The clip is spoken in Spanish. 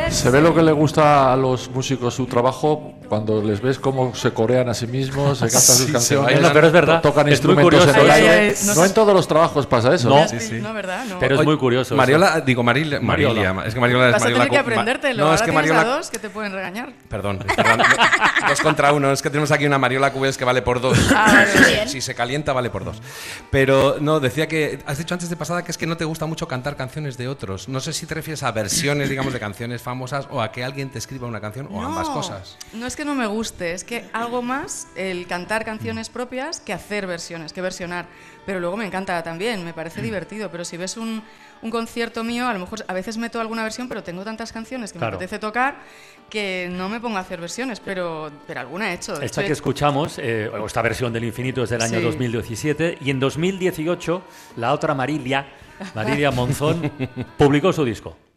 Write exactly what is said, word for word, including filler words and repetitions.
Se ve lo que le gusta a los músicos su trabajo cuando les ves cómo se corean a sí mismos, se cantan Sí, sus canciones, bailan, no, pero es verdad, tocan es muy instrumentos curioso. en el Ay, aire. ay, ay, no No sé- en todos los trabajos pasa eso. No. Sí, Sí, sí. No, ¿verdad? No. Pero es Oye, muy curioso. Mariola, digo Maril, Mariola. Marilia, es que Mariola es Vas a Mariola. tener que co- ma- aprendértelo. No, Ahora es que tienes Mariola. a dos que te pueden regañar. Perdón, perdón. Dos contra uno. Es que tenemos aquí una Mariola Cubes que vale por dos. Ah, vale, Si- bien. Si se calienta, vale por dos. Pero no, decía que has dicho antes de pasada que es que no te gusta mucho cantar canciones de otros. No sé si te refieres a versiones, digamos, de canciones famosas o a que alguien te escriba una canción o ambas cosas. No es que no me guste, es que algo más el cantar canciones propias que hacer versiones, que versionar. Pero luego me encanta también, me parece divertido. Pero si ves un, un concierto mío, a lo mejor a veces meto alguna versión, pero tengo tantas canciones que Claro. me apetece tocar que no me pongo a hacer versiones, pero, pero alguna he hecho. De Esta hecho, que he- escuchamos, eh, o esta versión del Infinito es del año Sí. dos mil diecisiete, y en dos mil dieciocho la otra Marilia, Marilia Monzón, publicó su disco.